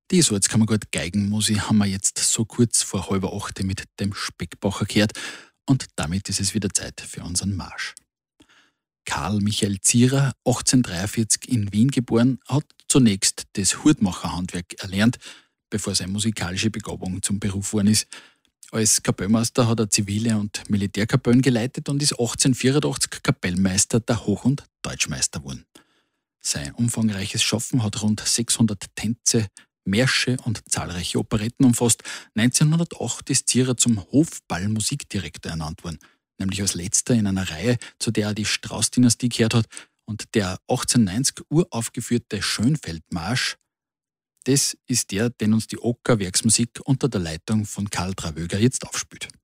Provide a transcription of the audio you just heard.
Die Salzkammergut Geigenmusik haben wir jetzt so kurz vor 7:30 mit dem Speckbacher gehört und damit ist es wieder Zeit für unseren Marsch. Karl Michael Zierer, 1843 in Wien geboren, hat zunächst das Hutmacherhandwerk erlernt, bevor seine musikalische Begabung zum Beruf geworden ist. Als Kapellmeister hat er zivile und Militärkapellen geleitet und ist 1884 Kapellmeister der Hoch- und Deutschmeister geworden. Sein umfangreiches Schaffen hat rund 600 Tänze, Märsche und zahlreiche Operetten umfasst. 1908 ist Zierer zum Hofball-Musikdirektor ernannt worden, nämlich als letzter in einer Reihe, zu der er die Strauß-Dynastie gehört hat. Und der 1890 uraufgeführte Schönfeldmarsch, das ist der, den uns die Ocker Werksmusik unter der Leitung von Karl Travöger jetzt aufspielt.